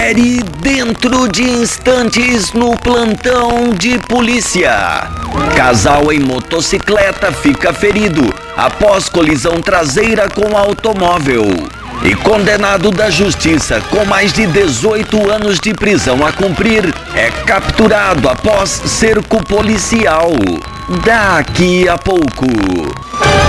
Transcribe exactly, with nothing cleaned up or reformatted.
Confere dentro de instantes no plantão de polícia. Casal em motocicleta fica ferido após colisão traseira com automóvel. E condenado da justiça com mais de dezoito anos de prisão a cumprir é capturado após cerco policial. Daqui a pouco.